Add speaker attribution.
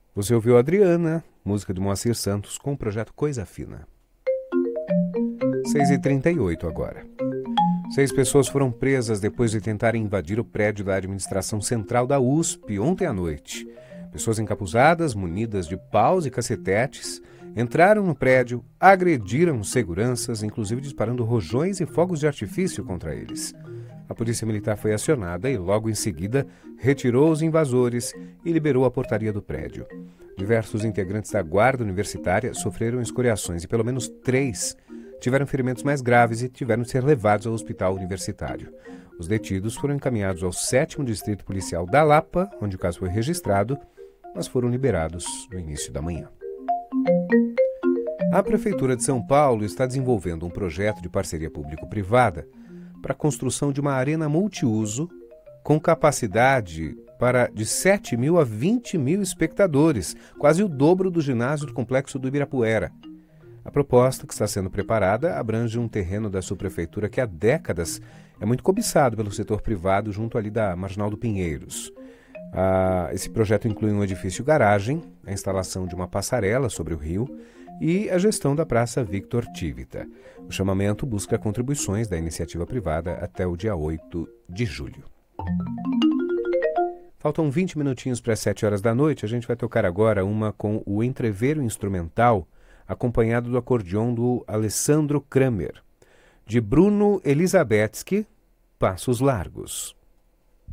Speaker 1: Você ouviu Adriana, música de Moacir Santos, com o projeto Coisa Fina. 6h38 agora. 6 pessoas foram presas depois de tentarem invadir o prédio da administração central da USP ontem à noite. Pessoas encapuzadas, munidas de paus e cacetetes, entraram no prédio, agrediram seguranças, inclusive disparando rojões e fogos de artifício contra eles. A polícia militar foi acionada e, logo em seguida, retirou os invasores e liberou a portaria do prédio. Diversos integrantes da guarda universitária sofreram escoriações e pelo menos 3 tiveram ferimentos mais graves e tiveram que ser levados ao hospital universitário. Os detidos foram encaminhados ao 7º Distrito Policial da Lapa, onde o caso foi registrado, mas foram liberados no início da manhã. A Prefeitura de São Paulo está desenvolvendo um projeto de parceria público-privada para a construção de uma arena multiuso com capacidade para de 7 mil a 20 mil espectadores, quase o dobro do ginásio do Complexo do Ibirapuera. A proposta que está sendo preparada abrange um terreno da subprefeitura que há décadas é muito cobiçado pelo setor privado junto ali da Marginal do Pinheiros. Esse projeto inclui um edifício-garagem, a instalação de uma passarela sobre o rio e a gestão da Praça Victor Tivita. O chamamento busca contribuições da iniciativa privada até o dia 8 de julho. Faltam 20 minutinhos para as 7 horas da noite. A gente vai tocar agora uma com o entreveiro instrumental, acompanhado do acordeon do Alessandro Kramer, de Bruno Elisabetsky, Passos Largos.